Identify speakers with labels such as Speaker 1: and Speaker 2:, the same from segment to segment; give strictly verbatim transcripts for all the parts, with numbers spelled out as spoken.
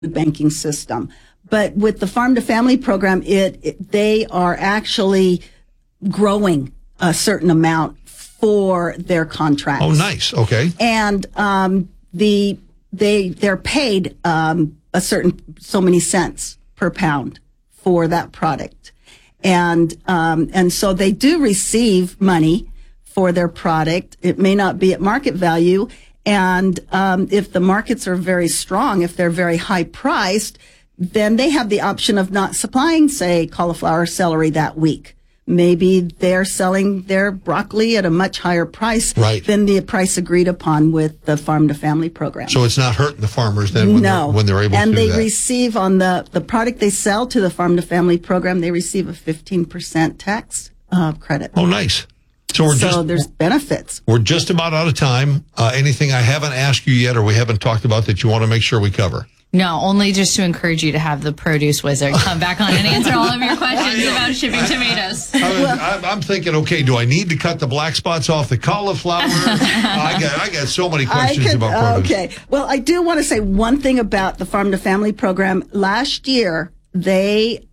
Speaker 1: banking system. But with the Farm to Family program, it, it they are actually growing a certain amount for their contracts.
Speaker 2: Oh, nice. Okay.
Speaker 1: And um, the they they're paid um, a certain so many cents per pound for that product, and um, and so they do receive money for their product. It may not be at market value, and um, if the markets are very strong, if they're very high priced, then they have the option of not supplying, say, cauliflower or celery that week. Maybe they're selling their broccoli at a much higher price
Speaker 2: right.
Speaker 1: than the price agreed upon with the Farm to Family program.
Speaker 2: So it's not hurting the farmers then when,
Speaker 1: no.
Speaker 2: they're, when they're able
Speaker 1: and
Speaker 2: to do
Speaker 1: they
Speaker 2: that.
Speaker 1: receive on the, the product they sell to the Farm to Family program, they receive a fifteen percent tax uh, credit.
Speaker 2: Oh, nice. So we're
Speaker 1: so
Speaker 2: just
Speaker 1: there's benefits.
Speaker 2: We're just about out of time. Uh, anything I haven't asked you yet or we haven't talked about that you want to make sure we cover?
Speaker 3: No, only just to encourage you to have the produce wizard come back on and answer all of your questions about shipping tomatoes.
Speaker 2: I'm, I'm thinking, okay, do I need to cut the black spots off the cauliflower? I got I got so many questions
Speaker 1: could,
Speaker 2: about produce.
Speaker 1: Okay. Well, I do want to say one thing about the Farm to Family program. Last year, they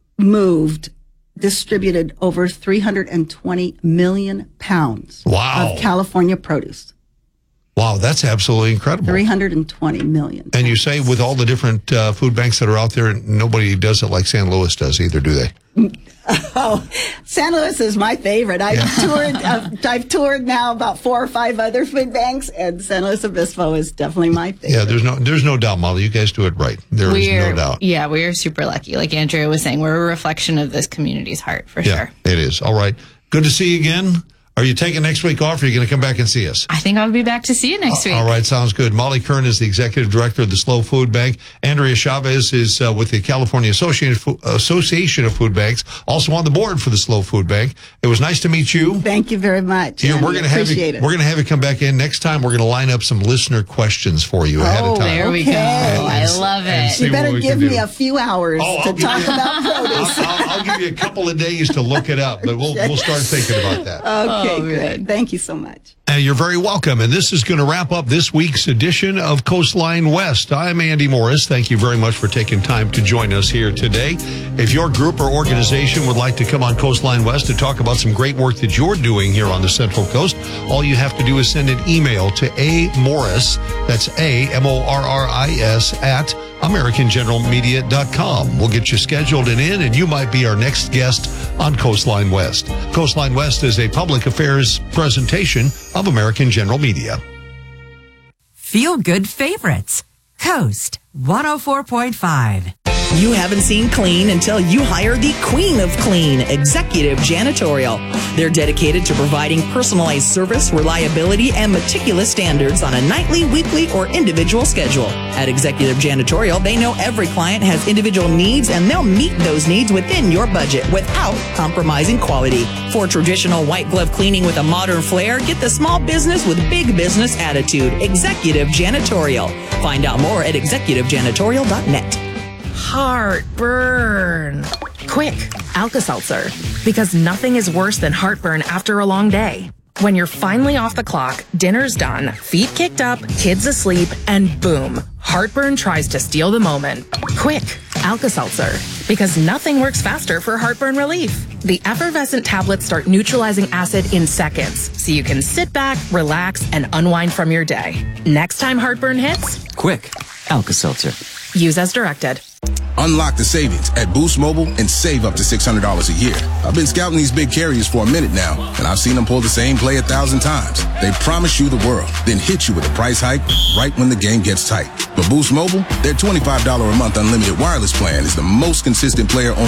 Speaker 1: moved, distributed over three hundred twenty million pounds
Speaker 2: wow.
Speaker 1: of California produce.
Speaker 2: Wow, that's absolutely incredible.
Speaker 1: three hundred twenty million.
Speaker 2: And you say with all the different uh, food banks that are out there, nobody does it like San Luis does either, do they?
Speaker 1: Oh, San Luis is my favorite. I've yeah. toured. I've, I've toured now about four or five other food banks, and San Luis Obispo is definitely my favorite.
Speaker 2: Yeah, there's no, there's no doubt, Molly. You guys do it right. There we're, is no doubt.
Speaker 3: Yeah, we are super lucky. Like Andrea was saying, we're a reflection of this community's heart for
Speaker 2: yeah,
Speaker 3: sure.
Speaker 2: It is. All right. Good to see you again. Are you taking next week off, or are you going to come back and see us?
Speaker 3: I think I'll be back to see you next week.
Speaker 2: All right, sounds good. Molly Kern is the executive director of the Slow Food Bank. Andrea Chavez is uh, with the California Association Association of Food Banks, also on the board for the Slow Food Bank. It was nice to meet you.
Speaker 1: Thank you very much.
Speaker 2: Yeah, we're going to have you,
Speaker 1: it.
Speaker 2: we're going to have you come back in next time. We're going to line up some listener questions for you
Speaker 1: oh,
Speaker 2: ahead of time.
Speaker 3: There we
Speaker 1: okay.
Speaker 3: go. I love it.
Speaker 1: You better give me a few hours
Speaker 2: oh,
Speaker 1: to talk
Speaker 2: you,
Speaker 1: about produce.
Speaker 2: I'll, I'll, I'll give you a couple of days to look it up, but we'll we'll start thinking about that.
Speaker 1: Okay,
Speaker 3: oh,
Speaker 1: good. Thank you so much.
Speaker 2: Uh, you're very welcome. And this is going to wrap up this week's edition of Coastline West. I'm Andy Morris. Thank you very much for taking time to join us here today. If your group or organization would like to come on Coastline West to talk about some great work that you're doing here on the Central Coast, all you have to do is send an email to A Morris, that's A M O R R I S, at American General Media dot com. We'll get you scheduled and in, and you might be our next guest on Coastline West. Coastline West is a public affairs presentation of American General Media.
Speaker 4: Feel good favorites. Coast one oh four point five.
Speaker 5: You haven't seen clean until you hire the Queen of Clean, Executive Janitorial. They're dedicated to providing personalized service, reliability, and meticulous standards on a nightly, weekly, or individual schedule. At Executive Janitorial, they know every client has individual needs, and they'll meet those needs within your budget without compromising quality. For traditional white glove cleaning with a modern flair, get the small business with big business attitude. Executive Janitorial. Find out more at executive janitorial dot net.
Speaker 6: Heartburn. Quick, Alka-Seltzer. Because nothing is worse than heartburn after a long day. When you're finally off the clock, dinner's done, feet kicked up, kids asleep, and boom, heartburn tries to steal the moment. Quick, Alka-Seltzer. Because nothing works faster for heartburn relief. The effervescent tablets start neutralizing acid in seconds, so you can sit back, relax, and unwind from your day. Next time heartburn hits,
Speaker 7: quick, Alka-Seltzer.
Speaker 6: Use as directed.
Speaker 8: Unlock the savings at Boost Mobile and save up to six hundred dollars a year. I've been scouting these big carriers for a minute now, and I've seen them pull the same play a thousand times. They promise you the world, then hit you with a price hike right when the game gets tight. But Boost Mobile, their twenty-five dollars a month unlimited wireless plan is the most consistent player on